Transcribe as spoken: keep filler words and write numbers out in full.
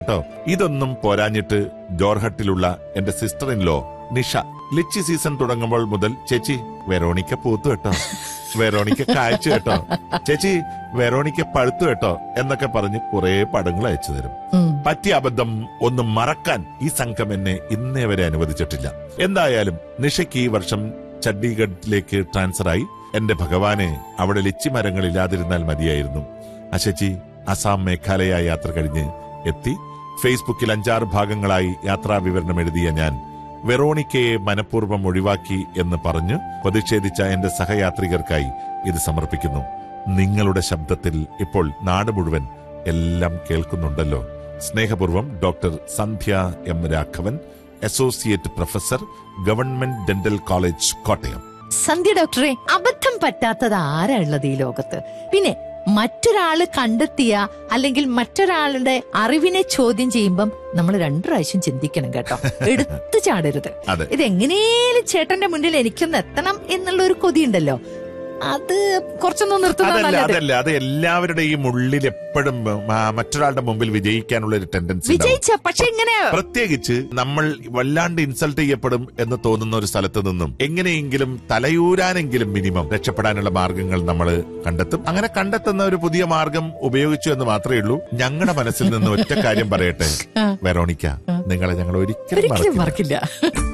കേട്ടോ. ഇതൊന്നും പോരാഞ്ഞിട്ട് ജോർഹട്ടിലുള്ള എന്റെ sister in law Nisha lychee season തുടങ്ങുമ്പോൾ മുതൽ ചേച്ചി വെറോണിക്ക പൂത്തു കേട്ടോ, വെറോണിക്ക കായ്ച്ചു കേട്ടോ, ചേച്ചി വെറോണിക്ക പഴുത്തു കേട്ടോ എന്നൊക്കെ പറഞ്ഞ് കുറെ പടങ്ങൾ അയച്ചു തരും. പറ്റിയ അബദ്ധം ഒന്നും മറക്കാൻ ഈ സംഘം എന്നെ ഇന്നേ വരെ അനുവദിച്ചിട്ടില്ല. എന്തായാലും നിഷയ്ക്ക് ഈ വർഷം ചണ്ഡീഗഡിലേക്ക് ട്രാൻസ്ഫറായി. എന്റെ ഭഗവാനെ, അവിടെ ലിച്ചി മരങ്ങൾ ഇല്ലാതിരുന്നാൽ മതിയായിരുന്നു. അശച്ചി അസാം മേഘാലയ യാത്ര കഴിഞ്ഞ് എത്തി. ഫേസ്ബുക്കിൽ അഞ്ചാറ് ഭാഗങ്ങളായി യാത്രാ വിവരണം എഴുതിയ ഞാൻ വെറോണിക്കയെ മനഃപൂർവ്വം ഒഴിവാക്കി എന്ന് പറഞ്ഞ് പ്രതിഷേധിച്ച എന്റെ സഹയാത്രികർക്കായി ഇത് സമർപ്പിക്കുന്നു. നിങ്ങളുടെ ശബ്ദത്തിൽ ഇപ്പോൾ നാട് മുഴുവൻ എല്ലാം കേൾക്കുന്നുണ്ടല്ലോ. സ്നേഹപൂർവ്വം ഡോക്ടർ സന്ധ്യ M Raghavan, associate professor, government dental college, Kottayam. സന്ധ്യ ഡോക്ടറെ, അബദ്ധം പറ്റാത്തത് ആരാ ഉള്ളത് ഈ ലോകത്ത്? പിന്നെ മറ്റൊരാള് കണ്ടെത്തിയ അല്ലെങ്കിൽ മറ്റൊരാളുടെ അറിവിനെ ചോദ്യം ചെയ്യുമ്പം നമ്മൾ രണ്ടു പ്രാവശ്യം ചിന്തിക്കണം കേട്ടോ. എടുത്തു ചാടരുത്. ഇതെങ്ങനെയും ചേട്ടന്റെ മുന്നിൽ എനിക്കൊന്ന് എത്തണം എന്നുള്ള ഒരു കൊതിയുണ്ടല്ലോ, അത് കുറച്ചൊന്നും നിർത്തുന്നതല്ല. അതല്ല, അത് എല്ലാവരുടെയും ഉള്ളിൽ എപ്പോഴും മറ്റൊരാളുടെ മുമ്പിൽ വിജയിക്കാനുള്ള ഒരു ടെൻഡൻസി വിജയിച്ച പക്ഷെ ഇങ്ങനെ പ്രത്യേകിച്ച് നമ്മൾ വല്ലാണ്ട് ഇൻസൾട്ട് ചെയ്യപ്പെടും എന്ന് തോന്നുന്ന ഒരു സ്ഥലത്ത് നിന്നും എങ്ങനെയെങ്കിലും തലയൂരാനെങ്കിലും മിനിമം രക്ഷപ്പെടാനുള്ള മാർഗങ്ങൾ നമ്മൾ കണ്ടെത്തും. അങ്ങനെ കണ്ടെത്തുന്ന ഒരു പുതിയ മാർഗം ഉപയോഗിച്ചു എന്ന് മാത്രമേ ഉള്ളൂ. ഞങ്ങളുടെ മനസ്സിൽ നിന്ന് ഒറ്റ കാര്യം പറയട്ടെ, വെറോണിക്ക, നിങ്ങളെ ഞങ്ങൾ ഒരിക്കലും മറക്കില്ല.